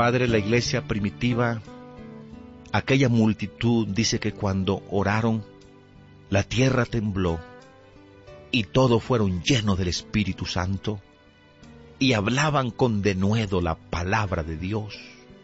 Padre, la iglesia primitiva, aquella multitud, dice que cuando oraron, la tierra tembló y todos fueron llenos del Espíritu Santo y hablaban con denuedo la palabra de Dios.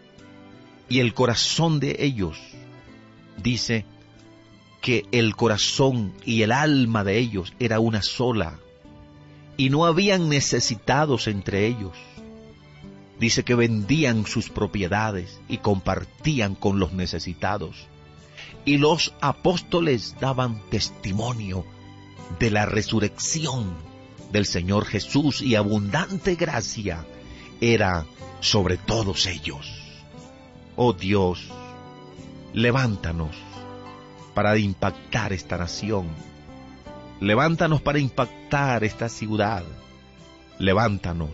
Y el corazón de ellos, dice que el corazón y el alma de ellos era una sola, y no habían necesitados entre ellos. Dice que vendían sus propiedades y compartían con los necesitados. Y los apóstoles daban testimonio de la resurrección del Señor Jesús, y abundante gracia era sobre todos ellos. Oh Dios, levántanos para impactar esta nación. Levántanos para impactar esta ciudad. Levántanos,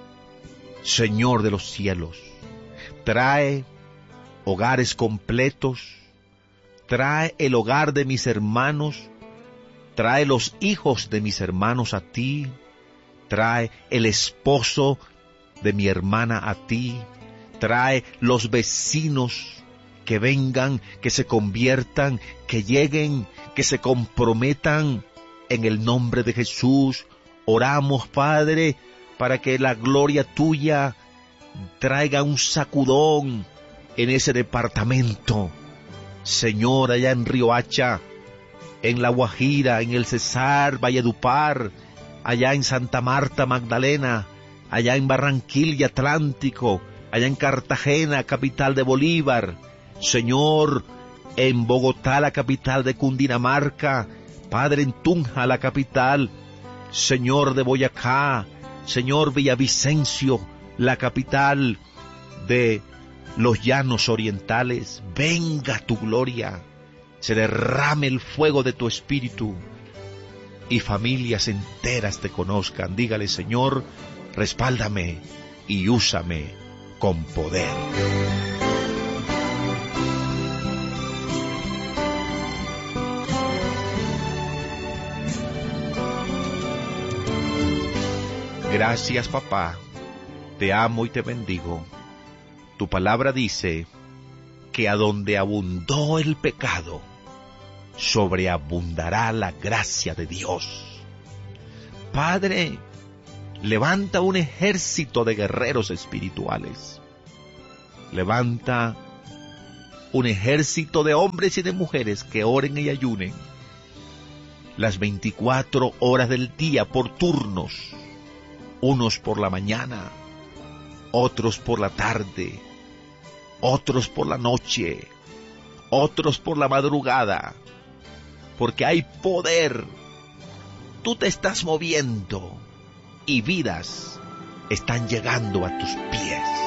Señor de los cielos. Trae hogares completos. Trae el hogar de mis hermanos. Trae los hijos de mis hermanos a ti. Trae el esposo de mi hermana a ti. Trae los vecinos que vengan, que se conviertan, que lleguen, que se comprometan en el nombre de Jesús. Oramos, Padre, para que la gloria tuya traiga un sacudón en ese departamento. Señor, allá en Riohacha, en La Guajira, en el Cesar, Valledupar, allá en Santa Marta, Magdalena, allá en Barranquilla, Atlántico, allá en Cartagena, capital de Bolívar, Señor, en Bogotá, la capital de Cundinamarca, Padre, en Tunja, la capital, Señor, de Boyacá, Señor, Villavicencio, la capital de los llanos orientales. Venga tu gloria, se derrame el fuego de tu espíritu y familias enteras te conozcan. Dígale, Señor, respáldame y úsame con poder. Gracias, papá. Te amo y te bendigo. Tu palabra dice que a donde abundó el pecado, sobreabundará la gracia de Dios. Padre, levanta un ejército de guerreros espirituales. Levanta un ejército de hombres y de mujeres que oren y ayunen las 24 horas del día por turnos. Unos por la mañana, otros por la tarde, otros por la noche, otros por la madrugada, porque hay poder. Tú te estás moviendo y vidas están llegando a tus pies.